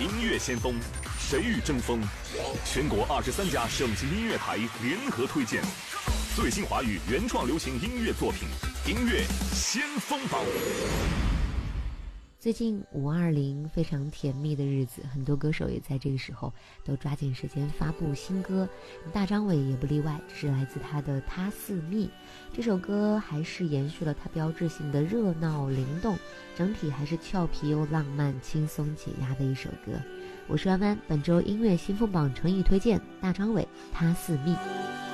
音乐先锋，谁与争锋？全国23家省级音乐台联合推荐最新华语原创流行音乐作品，音乐先锋榜。 最近520非常甜蜜的日子，很多歌手也在这个时候都抓紧时间发布新歌，大张伟也不例外，这是来自他的《他似蜜》。这首歌还是延续了他标志性的热闹灵动，整体还是俏皮又浪漫、轻松解压的一首歌。我是安安，本周音乐新风榜诚意推荐大张伟《他似蜜》。